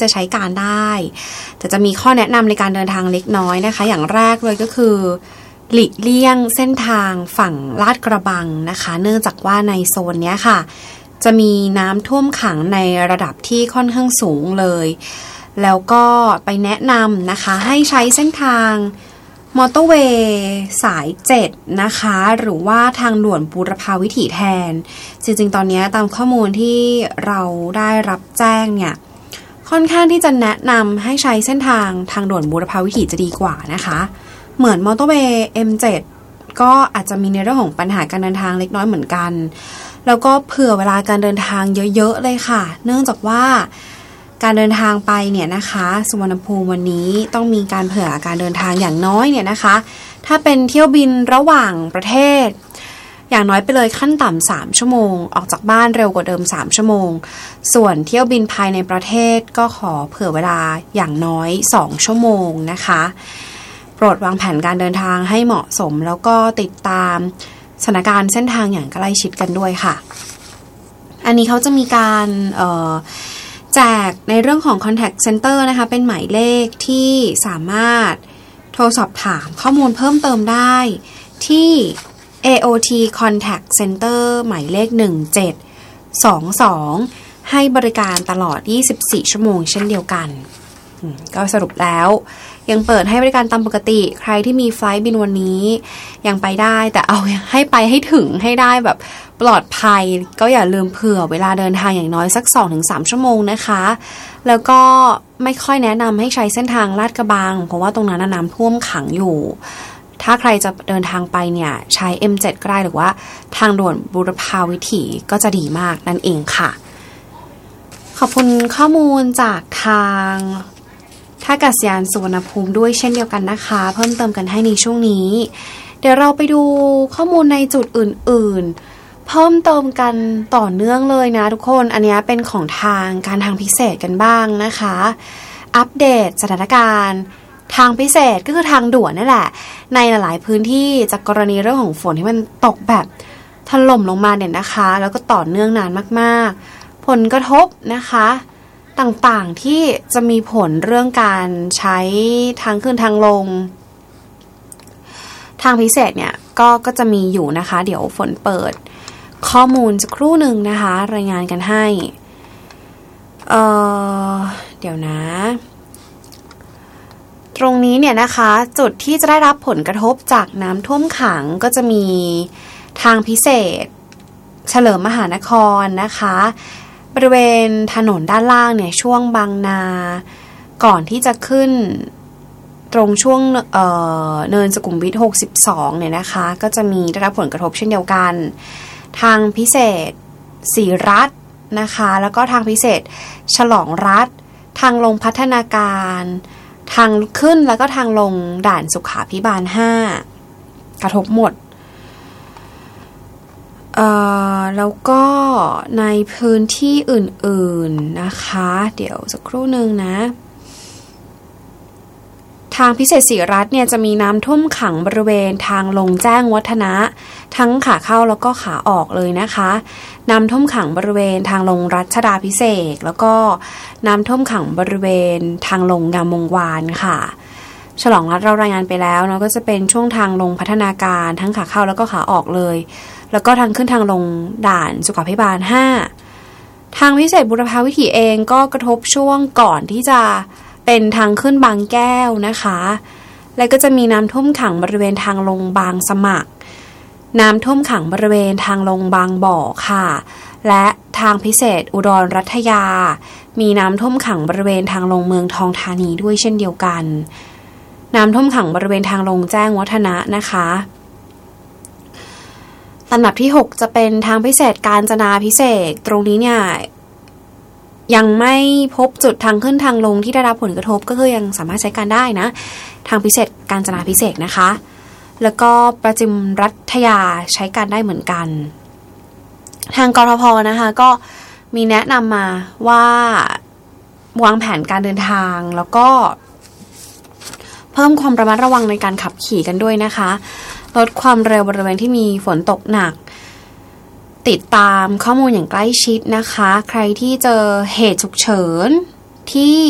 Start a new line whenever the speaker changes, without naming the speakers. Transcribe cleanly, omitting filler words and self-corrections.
จะใช้การได้แต่จะมีข้อแนะนำในการเดินทางเล็กน้อยนะคะอย่างแรกเลยก็คือหลีกเลี่ยงเส้นทางฝั่งลาดกระบังนะคะเนื่องจากว่าในโซนนี้ค่ะจะมีน้ำท่วมขังในระดับที่ค่อนข้างสูงเลยแล้วก็ไปแนะนำนะคะให้ใช้เส้นทางมอเตอร์เวย์สาย7นะคะหรือว่าทางด่วนบูรพาวิถีแทนจริงๆตอนนี้ตามข้อมูลที่เราได้รับแจ้งเนี่ยค่อนข้างที่จะแนะนำให้ใช้เส้นทางด่วนบูรพาวิถีจะดีกว่านะคะเหมือนมอเตอร์เวย์ M7 ก็อาจจะมีในเรื่องของปัญหาการเดินทางเล็กน้อยเหมือนกันแล้วก็เผื่อเวลาการเดินทางเยอะๆเลยค่ะเนื่องจากว่าการเดินทางไปเนี่ยนะคะสุวรรณภูมิวันนี้ต้องมีการเผื่อการเดินทางอย่างน้อยเนี่ยนะคะถ้าเป็นเที่ยวบินระหว่างประเทศอย่างน้อยไปเลยขั้นต่ำ3ชั่วโมงออกจากบ้านเร็วกว่าเดิม3ชั่วโมงส่วนเที่ยวบินภายในประเทศก็ขอเผื่อเวลาอย่างน้อย2ชั่วโมงนะคะโปรดวางแผนการเดินทางให้เหมาะสมแล้วก็ติดตามสถานการณ์เส้นทางอย่างใกล้ชิดกันด้วยค่ะอันนี้เขาจะมีการแจกในเรื่องของ contact center นะคะเป็นหมายเลขที่สามารถโทรสอบถามข้อมูลเพิ่มเติมได้ที่ AOT Contact Center หมายเลข1722ให้บริการตลอด24ชั่วโมงเช่นเดียวกันก็สรุปแล้วยังเปิดให้บริการตามปกติใครที่มีไฟล์บินวันนี้ยังไปได้แต่เอาให้ไปให้ถึงให้ได้แบบปลอดภัยก็อย่าลืมเผื่อเวลาเดินทางอย่างน้อยสัก 2-3 ชั่วโมงนะคะแล้วก็ไม่ค่อยแนะนำให้ใช้เส้นทางลาดกระบังเพราะว่าตรงนั้นน้ำท่วมขังอยู่ถ้าใครจะเดินทางไปเนี่ยใช้ M7 ก็ได้หรือว่าทางด่วนบูรพาวิถีก็จะดีมากนั่นเองค่ะขอบคุณข้อมูลจากทางท่าอากาศยานสุวรรณภูมิด้วยเช่นเดียวกันนะคะเพิ่มเติมกันให้ในช่วงนี้เดี๋ยวเราไปดูข้อมูลในจุดอื่นๆเพิ่มเติมกันต่อเนื่องเลยนะทุกคนอันนี้เป็นของทางการทางพิเศษกันบ้างนะคะอัปเดตสถานการณ์ทางพิเศษก็คือทางด่วนนี่แหละในหลายๆพื้นที่จากกรณีเรื่องของฝนที่มันตกแบบถล่มลงมาเนี่ยนะคะแล้วก็ต่อเนื่องนานมากๆผลกระทบนะคะต่างๆที่จะมีผลเรื่องการใช้ทางขึ้นทางลงทางพิเศษเนี่ยก็จะมีอยู่นะคะเดี๋ยวฝนเปิดข้อมูลสักครู่หนึ่งนะคะรายงานกันให้เดี๋ยวนะตรงนี้เนี่ยนะคะจุดที่จะได้รับผลกระทบจากน้ำท่วมขังก็จะมีทางพิเศษเฉลิมมหานครนะคะบริเวณถนนด้านล่างเนี่ยช่วงบางนาก่อนที่จะขึ้นตรงช่วงเนินสุขุมวิท62เนี่ยนะคะก็จะมีได้รับผลกระทบเช่นเดียวกันทางพิเศษศรีรัตน์นะคะแล้วก็ทางพิเศษฉลองรัฐทางลงพัฒนาการทางขึ้นแล้วก็ทางลงด่านสุขาภิบาล5กระทบหมดแล้วก็ในพื้นที่อื่นๆนะคะเดี๋ยวสักครู่หนึ่งนะทางพิเศษศรีรัตน์เนี่ยจะมีน้ำท่วมขังบริเวณทางลงแจ้งวัฒนะทั้งขาเข้าแล้วก็ขาออกเลยนะคะน้ำท่วมขังบริเวณทางลงรัชดาภิเษกแล้วก็น้ำท่วมขังบริเวณทางลงงามวงวานค่ะฉลองรัฐเรารายงานไปแล้วเนาะก็จะเป็นช่วงทางลงพัฒนาการทั้งขาเข้าแล้วก็ขาออกเลยแล้วก็ทางขึ้นทางลงด่านสุขาภิบาล5ทางพิเศษบูรพาวิถีเองก็กระทบช่วงก่อนที่จะเป็นทางขึ้นบางแก้วนะคะแล้วก็จะมีน้ำท่วมขังบริเวณทางลงบางสมัครน้ำท่วมขังบริเวณทางลงบางบ่อค่ะและทางพิเศษอุดรรัตยามีน้ำท่วมขังบริเวณทางลงเมืองทองธานีด้วยเช่นเดียวกันน้ำท่วมขังบริเวณทางลงแจ้งวัฒนะนะคะลำดับที่6จะเป็นทางพิเศษกาญจนาภิเษกตรงนี้เนี่ยยังไม่พบจุดทางขึ้นทางลงที่ได้รับผลกระทบก็คือยังสามารถใช้การได้นะทางพิเศษกาญจนาภิเษกนะคะแล้วก็ประจิมรัตยาใช้การได้เหมือนกันทางกทพ.นะคะก็มีแนะนำมาว่าวางแผนการเดินทางแล้วก็เพิ่มความระมัดระวังในการขับขี่กันด้วยนะคะลดความเร็วบริเวณที่มีฝนตกหนักติดตามข้อมูลอย่างใกล้ชิดนะคะใครที่เจอเหตุฉุกเฉินที่